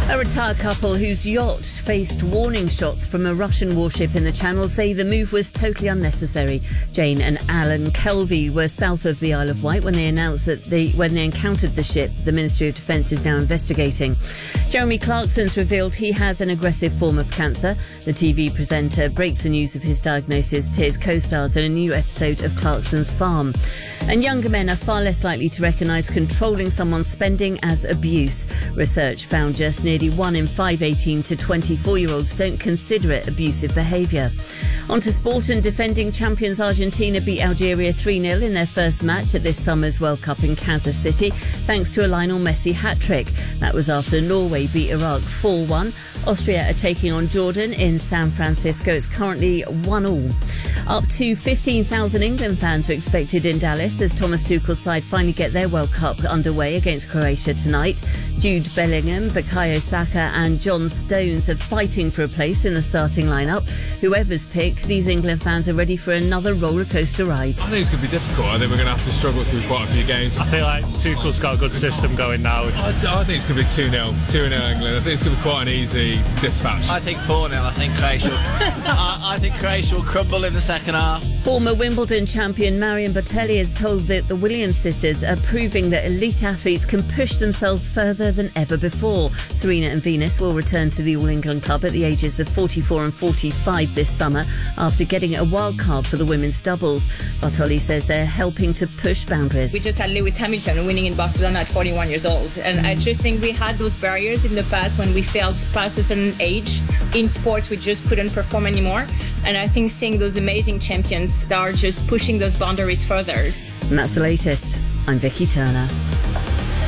A retired couple whose yacht faced warning shots from a Russian warship in the Channel say the move was totally unnecessary. Jane and Alan Kelvey were south of the Isle of Wight when they announced that when they encountered the ship. The Ministry of Defence is now investigating. Jeremy Clarkson's revealed he has an aggressive form of cancer. The TV presenter breaks the news of his diagnosis to his co-stars in a new episode of Clarkson's Farm. And younger men are far less likely to recognise controlling someone's spending as abuse. Research found just nearly 1 in 5 18 to 24-year-olds don't consider it abusive behaviour. On to sport, and defending champions Argentina beat Algeria 3-0 in their first match at this summer's World Cup in Kansas City, thanks to a Lionel Messi hat-trick. That was after Norway beat Iraq 4-1. Austria are taking on Jordan in San Francisco. It's currently 1-1. Up to 15,000 England fans are expected in Dallas as Thomas Tuchel's side finally get their World Cup underway against Croatia tonight. Jude Bellingham, Bukayo Saka and John Stones are fighting for a place in the starting lineup. Whoever's picked, these England fans are ready for another rollercoaster ride. I think it's going to be difficult. I think we're going to have to struggle through quite a few games. I feel like Tuchel's got a good system going now. I think it's going to be 2-0 England. I think it's going to be quite an easy dispatch. I think 4-0. I think Croatia will crumble in the second half. Former Wimbledon champion Marion Bartelli has told that the Williams sisters are proving that elite athletes can push themselves further than ever before. Serena and Venus will return to the All England club at the ages of 44 and 45 this summer after getting a wild card for the women's doubles. Bartoli says they're helping to push boundaries. We just had Lewis Hamilton winning in Barcelona at 41 years old, and I just think we had those barriers in the past when we felt past a certain age in sports we just couldn't perform anymore, and I think seeing those amazing champions that are just pushing those boundaries further. And that's the latest. I'm Vicky Turner.